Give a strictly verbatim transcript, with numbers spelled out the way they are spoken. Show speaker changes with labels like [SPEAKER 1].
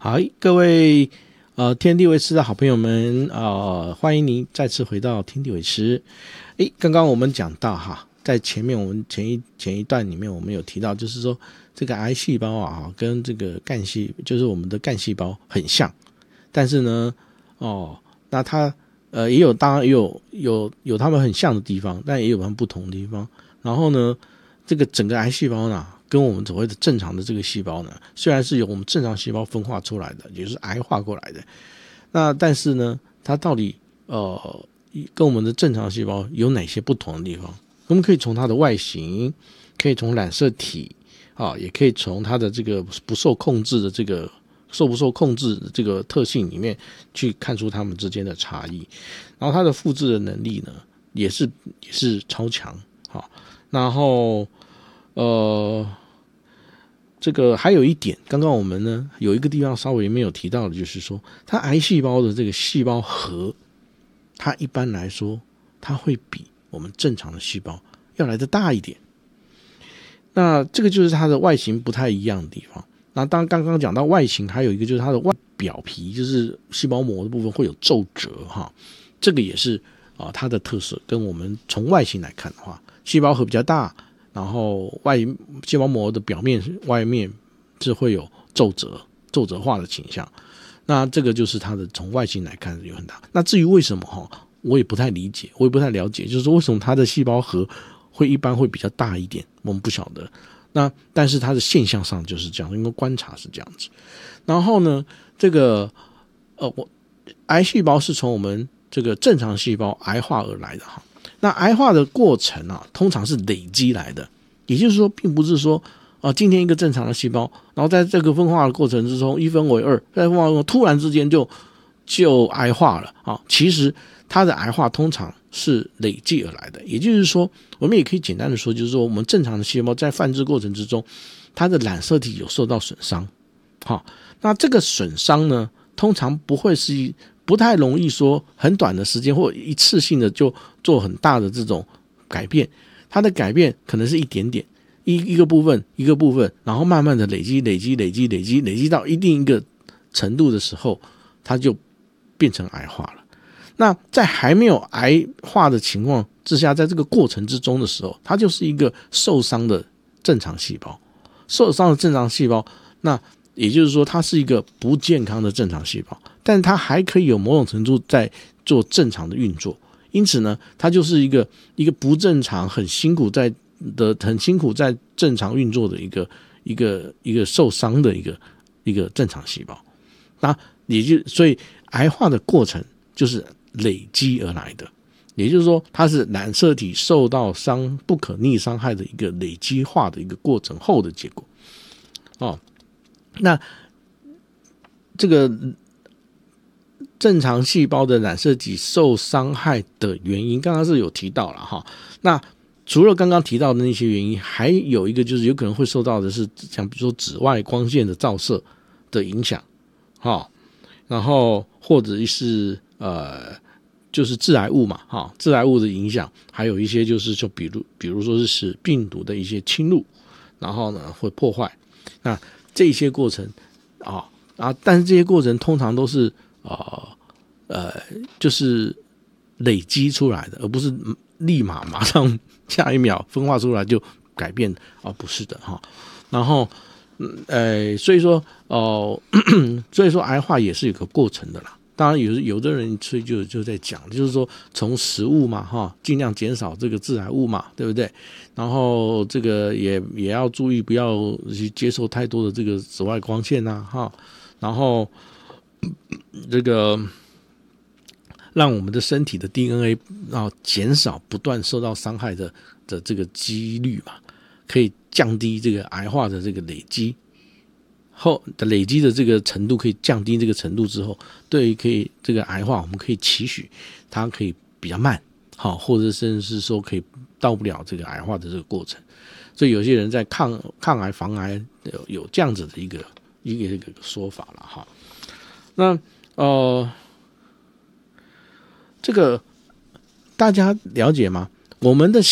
[SPEAKER 1] 好，各位呃天地为师的好朋友们，呃，欢迎您再次回到天地为师。诶，刚刚我们讲到哈，在前面我们前一前一段里面，我们有提到，就是说这个癌细胞啊，跟这个干细，就是我们的干细胞很像，但是呢，哦，那它呃也有，当然也有有有它们很像的地方，但也有它们不同的地方。然后呢，这个整个癌细胞呢，跟我们所谓的正常的这个细胞呢，虽然是由我们正常细胞分化出来的，也就是癌化过来的，那但是呢，它到底呃跟我们的正常细胞有哪些不同的地方？我们可以从它的外形，可以从染色体啊，也可以从它的这个不受控制的这个受不受控制的这个特性里面去看出它们之间的差异。然后它的复制的能力呢，也是也是超强。好，然后呃。这个还有一点，刚刚我们呢有一个地方稍微没有提到的，就是说，它癌细胞的这个细胞核，它一般来说，它会比我们正常的细胞要来得大一点。那这个就是它的外形不太一样的地方。那当刚刚讲到外形，还有一个就是它的外表皮，就是细胞膜的部分会有皱褶哈，这个也是啊、呃、它的特色。跟我们从外形来看的话，细胞核比较大。然后外细胞膜的表面外面是会有皱褶皱褶化的倾向，那这个就是它的从外形来看有很大。那至于为什么哈，我也不太理解，我也不太了解，就是说为什么它的细胞核会一般会比较大一点，我们不晓得。那但是它的现象上就是这样，因为观察是这样子。然后呢，这个呃，我癌细胞是从我们这个正常细胞癌化而来的哈。那癌化的过程啊，通常是累积来的，也就是说，并不是说啊，今天一个正常的细胞，然后在这个分化的过程之中一分为二，在分化中突然之间就就癌化了啊。其实它的癌化通常是累积而来的，也就是说，我们也可以简单的说，就是说，我们正常的细胞在繁殖过程之中，它的染色体有受到损伤，好，那这个损伤呢，通常不会是。不太容易说很短的时间或一次性的就做很大的这种改变，它的改变可能是一点点，一一个部分一个部分，然后慢慢的累积累积累积累积累积到一定一个程度的时候，它就变成癌化了。那在还没有癌化的情况之下，在这个过程之中的时候，它就是一个受伤的正常细胞，受伤的正常细胞，那也就是说，它是一个不健康的正常细胞，但它还可以有某种程度在做正常的运作，因此呢，它就是一个一个不正常、很辛苦在的、很辛苦在正常运作的一个一个一个受伤的一个一个正常细胞。那也就所以癌化的过程就是累积而来的，也就是说，它是染色体受到伤、不可逆伤害的一个累积化的一个过程后的结果。哦。那这个正常细胞的染色体受伤害的原因，刚刚是有提到了哈。那除了刚刚提到的那些原因，还有一个就是有可能会受到的是像比如说紫外光线的照射的影响，哈，然后或者是呃就是致癌物嘛，哈，致癌物的影响，还有一些就是就比如比如说是使病毒的一些侵入，然后呢会破坏那。这些过程啊啊，但是这些过程通常都是啊 呃, 呃，就是累积出来的，而不是立马马上下一秒分化出来就改变啊，不是的哈。然后呃，所以说哦、呃，所以说癌化也是有个过程的啦。当然有有的人所以就就在讲，就是说从食物嘛哈，尽量减少这个致癌物嘛，对不对？然后这个也也要注意，不要去接受太多的这个紫外光线呐哈。然后这个让我们的身体的 D N A 啊减少不断受到伤害的的这个几率嘛，可以降低这个癌化的这个累积。后的累积的这个程度可以降低这个程度之后，对于可以这个癌化，我们可以期许它可以比较慢，好，或者甚至是说可以到不了这个癌化的这个过程。所以有些人在抗抗癌防癌有有这样子的一个一个一个说法了哈。那呃，这个大家了解吗？我们的